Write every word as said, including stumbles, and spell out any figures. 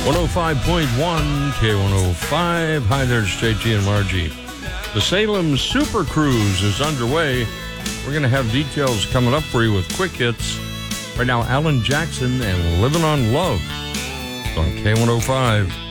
one oh five point one, K one oh five. Hi there, it's J T and Margie. The Salem Super Cruise is underway. We're going to have details coming up for you with quick hits. Right now, Alan Jackson and Living on Love on K one oh five.